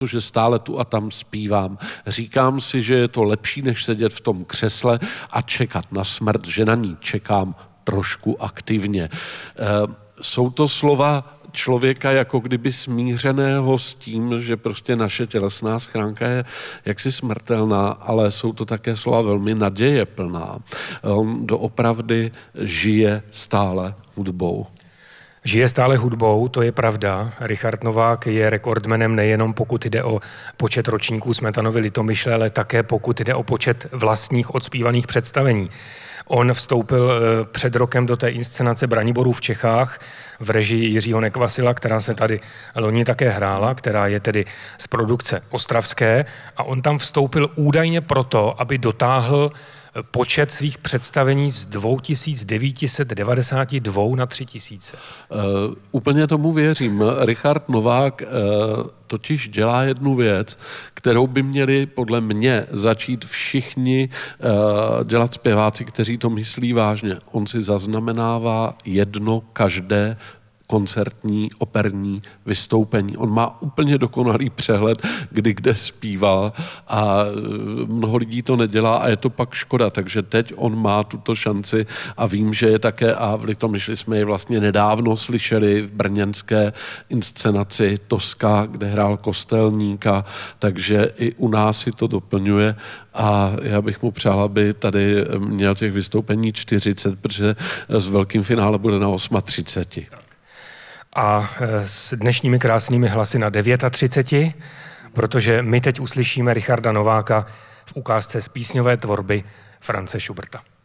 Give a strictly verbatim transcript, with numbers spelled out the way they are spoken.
že stále tu a tam zpívám. Říkám si, že je to lepší, než sedět v tom křesle a čekat na smrt, že na ní čekám trošku aktivně. E, jsou to slova člověka jako kdyby smířeného s tím, že prostě naše tělesná schránka je jaksi smrtelná, ale jsou to také slova velmi nadějeplná. On doopravdy žije stále hudbou. Žije stále hudbou, to je pravda. Richard Novák je rekordmenem nejenom pokud jde o počet ročníků Smetanovy Litomyšle, ale také pokud jde o počet vlastních odspívaných představení. On vstoupil před rokem do té inscenace Braniborů v Čechách v režii Jiřího Nekvasila, která se tady loni také hrála, která je tedy z produkce ostravské, a on tam vstoupil údajně proto, aby dotáhl počet svých představení z dva tisíce devět set devadesát dva na tři tisíce. Uh, úplně tomu věřím. Richard Novák uh, totiž dělá jednu věc, kterou by měli podle mě začít všichni uh, dělat zpěváci, kteří to myslí vážně. On si zaznamenává jedno každé koncertní, operní vystoupení. On má úplně dokonalý přehled, kdy kde zpíval, a mnoho lidí to nedělá a je to pak škoda. Takže teď on má tuto šanci a vím, že je také, a v Litomyšli jsme ji vlastně nedávno slyšeli v brněnské inscenaci Toska, kde hrál Kostelníka, takže i u nás si to doplňuje a já bych mu přál, aby tady měl těch vystoupení čtyřicet, protože s velkým finále bude na třicet osm. A s dnešními krásnými hlasy na třicet devět, protože my teď uslyšíme Richarda Nováka v ukázce z písňové tvorby France Schuberta.